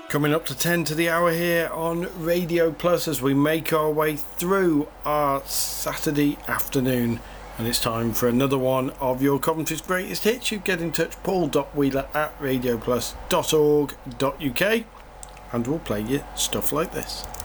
Coming up to 10 to the hour here on Radio Plus as we make our way through our Saturday afternoon. And it's time for another one of your Coventry's greatest hits. You get in touch, paul.wheeler@radioplus.org.uk, and we'll play you stuff like this.